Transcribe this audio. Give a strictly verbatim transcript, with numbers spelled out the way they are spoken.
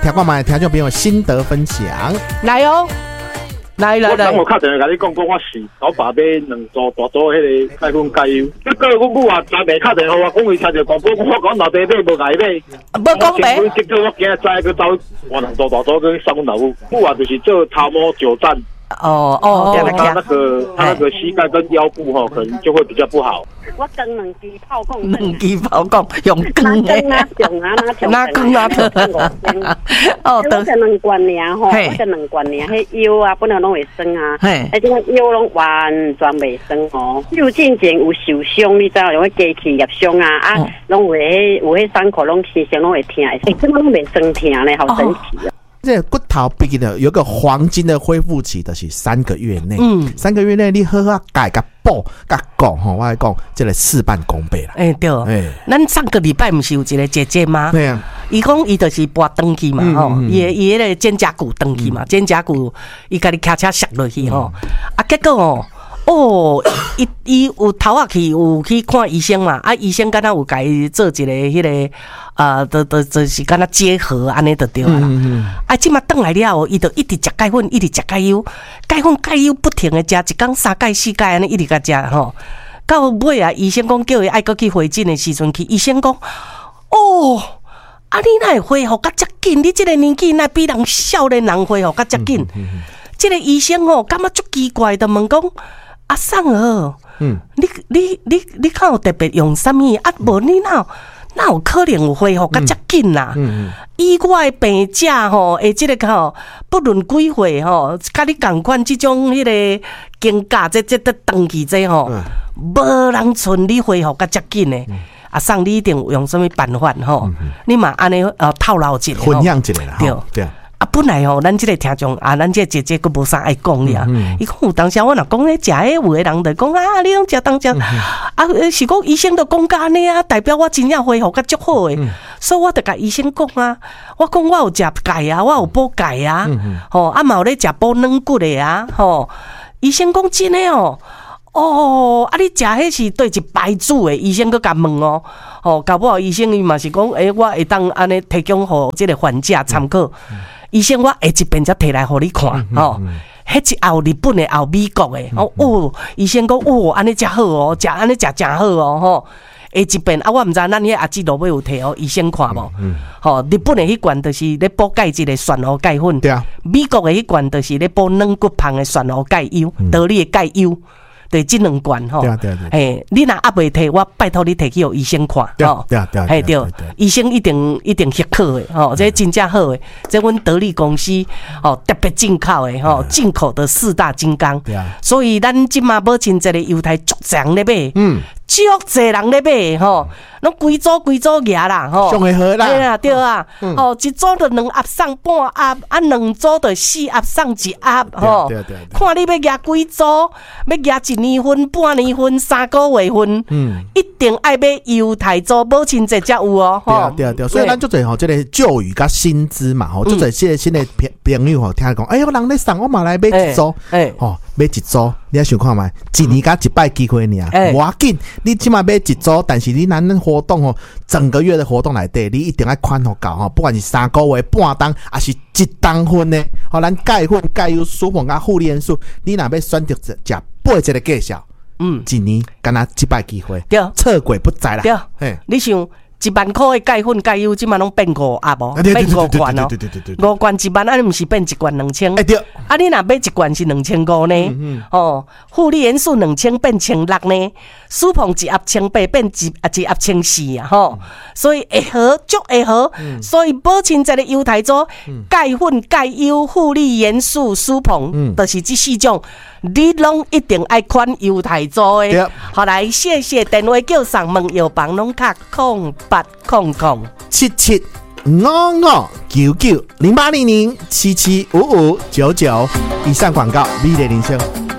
听看卖听众朋友心得分享。 来哦。来来来！ 我我敲电话甲你讲，讲我是老爸买两组大组迄个钙粉钙油。结果阮母啊，昨暝敲电话我讲，伊听着广播，我讲老爸买无来买， 无讲买。 结果我今日早去走换两组大组跟送阮老母。母啊，就是做头毛久站。 哦哦， 他那个他那个膝盖跟腰部哈，可能就会比较不好。 我装两支炮筒， 两支炮筒用光的， 哪装啊哪装啊哦，我才两罐尔吼，我才两罐尔，迄腰啊本来拢会酸啊，而且腰拢完全袂酸哦。有进前有受伤，你知道有迄机器业伤啊，啊，拢有迄有迄伤口拢时常拢会痛，哎，怎么拢袂酸痛呢？好神奇啊！ 这骨头毕竟呢有个黄金的恢复期，就是三个月内。嗯，三个月内你好好改个补甲讲吼，我来讲，这个事半功倍啦。 哎、欸、对，哎，咱上个礼拜不是有一个姐姐吗？ 对啊， 伊讲伊就是拔登去嘛，吼、嗯，伊伊迄个肩胛骨登去嘛，肩胛骨伊甲你骑车摔落去吼，嗯、啊，结果哦。哦，伊伊有头仔去有去看医生嘛？啊，医生敢若有甲伊做一个迄、那个呃，的的就是敢若结合安尼就对啦。嗯嗯啊，即马转来了后，伊就一直食钙粉，一直食钙油，钙粉钙油不停的食，一工三钙四钙安尼一直甲食吼。到尾啊，医生讲叫伊爱搁去回诊的时阵去，医生讲哦。啊，你哪会恢复甲遮紧？你即个年纪哪比人少年人恢复甲遮紧？嗯嗯嗯即个医生哦，感觉足奇怪的问讲。阿桑儿，嗯，你你你你看有特别用什么？啊，无你哪哪有可能有恢复甲遮紧啦？嗯嗯，以我的病者吼，诶，即个吼，不论几岁吼，甲你共款即种迄个经过，这这得长期这吼，无人像你恢复甲遮紧的。阿桑，你一定有用什么办法吼？你嘛安尼呃套牢一个， 分享一个啦， 对对。 啊，本来吼，咱即个听众啊，咱即个姐姐佫无啥爱讲俩。伊讲有当时我若讲咧，食诶，有诶人就讲啊，你拢食当食，啊是讲医生就讲甲安尼啊，代表我真正恢复甲足好诶。所以我就甲医生讲啊，我讲我有食钙啊，我有补钙啊，吼啊嘛有咧食补软骨诶啊，吼。医生讲真诶哦。哦，啊！你食迄是对一牌子诶，医生佫甲问哦，吼，搞不好医生伊嘛是讲，诶、欸，我会当安尼提供互即个患者参考。嗯、医生我下一遍才摕来互你看，吼、嗯，迄、嗯、一后日本诶，后美国诶，哦、嗯、哦，医生讲哦，安尼真好哦，食安尼食真好哦，吼。下一遍啊，我毋知咱迄阿姊罗尾有摕互医生看无？嗯，吼、嗯，日本诶迄罐就是咧补钙质诶旋活钙粉，对啊。美国诶迄罐就是咧补软骨胖诶旋活钙油，得力诶钙油。对，这两罐吼，嘿，你若还未摕，我拜托你摕去互医生看，吼，对对对，对，医生一定一定许可的，吼，这真正好的，这阮得力公司吼特别进口的吼，进口的四大金刚，所以咱即马保证这个犹太足侪人咧买，嗯，足侪人咧买吼，拢规组规组牙啦，吼， 上会好啦， 对啊对啊，吼，一组就两盒送半盒，啊两组就四盒送一盒，吼，看你要牙几组，要牙一。年份、半年份、三个月份，嗯，一定爱买犹太州保亲节才有哦。 对啊，对啊，对啊。所以咱做侪吼，这个旧语甲新知嘛，吼，做侪新新的朋友吼，听讲，哎呦，人咧送我嘛来买一组，哎，吼，买一组，你要想看卖，一年甲一摆机会尔，无要紧，你起码买一组，但是你咱活动吼，整个月的活动内底，你一定要款互够吼，不管是三个月、半当，还是一当份呢，吼，咱钙粉、钙油、舒膨甲护理元素，你若要选择食。八一个介绍，嗯，一年敢若一摆机会，对，错过不再啦。对，嘿， 你想一万块的钙粉、钙油，即马拢变五盒无，变五罐哦，五罐一万，啊，你毋是变一罐两千？哎对，啊，你若买一罐是两千五呢？哦，护理元素两千变千六呢？舒膨一盒千八变一啊一盒千四啊，吼，所以会好，足会好，所以保亲节的犹太州钙粉、钙油、护理元素、舒膨，就是这四种。你拢一定爱款犹太州诶，好来，谢谢电话叫上问药房拢卡空八空空七七五五九九零八零零七七五五九九。以上广告，美丽人生。